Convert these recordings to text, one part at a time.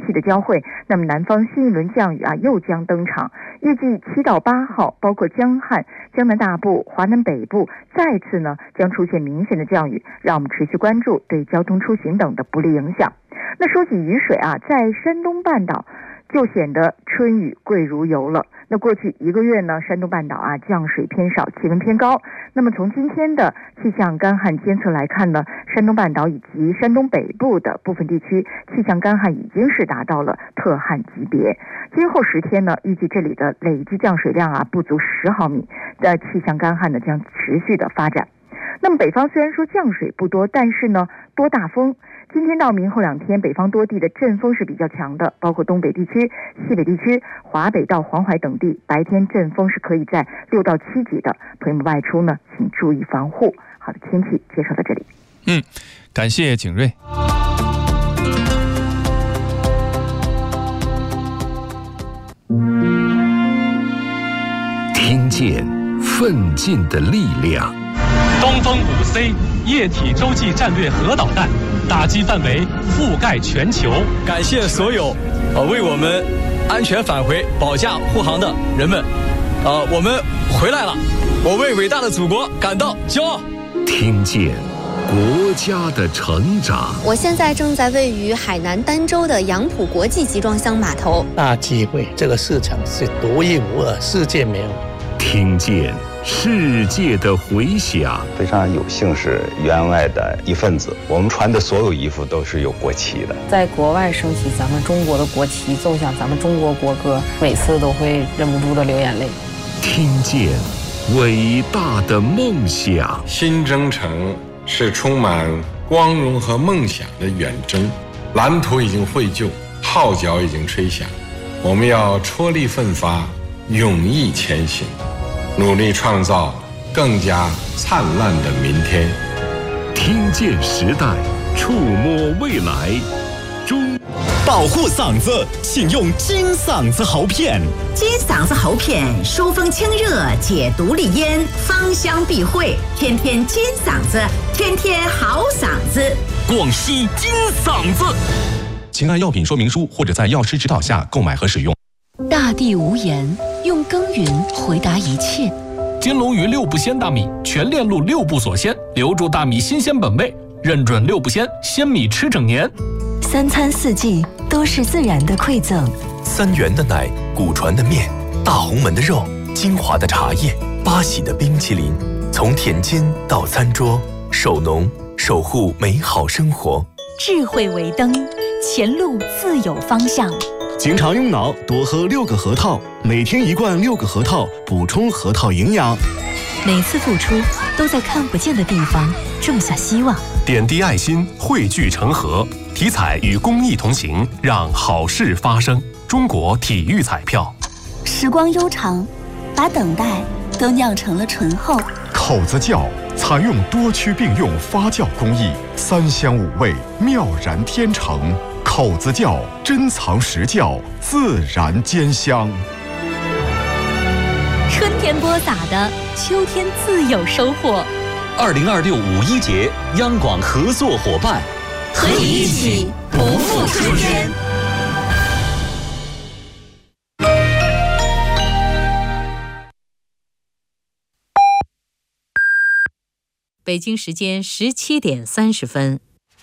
气的交汇，那么南方新一轮降雨又将登场。预计7到8号，包括江汉、江南大部、华南北部再次呢将出现明显的降雨，让我们持续关注对交通出行等的不利影响。那说起雨水在山东半岛就显得春雨贵如油了。那过去1个月呢，山东半岛降水偏少，气温偏高。那么从今天的气象干旱监测来看呢，山东半岛以及山东北部的部分地区气象干旱已经是达到了特旱级别。今后10天呢，预计这里的累计降水量不足10毫米的气象干旱呢将持续的发展。那么北方虽然说降水不多，但是呢多大风。今天到明后2天，北方多地的阵风是比较强的，包括东北地区、西北地区、华北到黄淮等地，白天阵风是可以在6到7级的。朋友们外出呢，请注意防护。好的，天气介绍到这里。 感谢景睿。 听见奋进的力量。 东风5C 液体洲际战略核导弹打击范围覆盖全球。 感谢所有为我们安全返回保驾护航的人们。我们回来了，我为伟大的祖国感到骄傲。 听见国家的成长。 我现在正在位于海南儋州的杨浦国际集装箱码头。 大机会，这个市场是独一无二，世界没有。 听见世界的回响。 非常有幸是员外的一份子，我们穿的所有衣服都是有国旗的。 在国外升起咱们中国的国旗，奏响咱们中国国歌，每次都会忍不住的流眼泪。 听见伟大的梦想。 新征程是充满光荣和梦想的远征，蓝图已经绘就，号角已经吹响，我们要踔厉奋发，勇毅前行，努力创造更加灿烂的明天。 听见时代，触摸未来。 保护嗓子，请用金嗓子喉片。 金嗓子喉片疏风清热，解毒利咽，芳香避秽，天天金嗓子，天天好嗓子。 广西金嗓子， 请按药品说明书或者在药师指导下购买和使用。 大地无言，用耕耘回答一切。 金龙鱼6步鲜大米，全链路6步锁鲜，留住大米新鲜本味，认准6步鲜，鲜米吃整年。 3餐4季都是自然的馈赠。 3元的奶，古传的面，大红门的肉，金华的茶叶，八喜的冰淇淋，从田间到餐桌，守农守护美好生活。 智慧为灯，前路自有方向。 经常用脑，多喝6个核桃，每天1罐6个核桃，补充核桃营养。 每次付出都在看不见的地方种下希望。 点滴爱心，汇聚成河，体彩与公益同行，让好事发生。中国体育彩票。 时光悠长，把等待都酿成了醇厚。 口子窖采用多区并用发酵工艺，3香5味，妙然天成。口子窖珍藏实窖，自然兼香。 春天播撒的，秋天自有收获。 2026五一节，央广合作伙伴， 和你一起不负春天。 北京时间17点30分。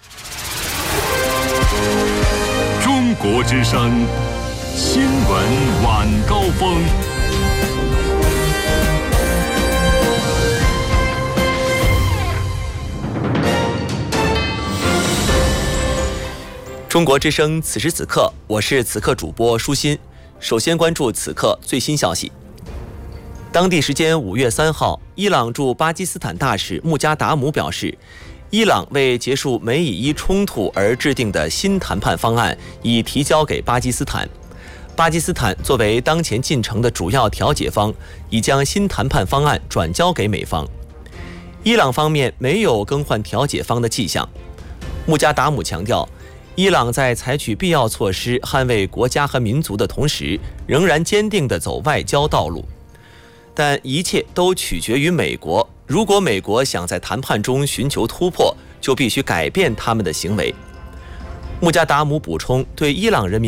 中国之声新闻晚高峰。 中国之声此时此刻，我是此刻主播舒心。首先关注此刻最新消息。当地时间5月3号，伊朗驻巴基斯坦大使穆加达姆表示，伊朗为结束美以伊冲突而制定的新谈判方案已提交给巴基斯坦。巴基斯坦作为当前进程的主要调解方，已将新谈判方案转交给美方。伊朗方面没有更换调解方的迹象。穆加达姆强调，伊朗在采取必要措施捍卫国家和民族的同时，仍然坚定地走外交道路。但一切都取决于美国，如果美国想在谈判中寻求突破，就必须改变他们的行为。穆加达姆补充，对伊朗人民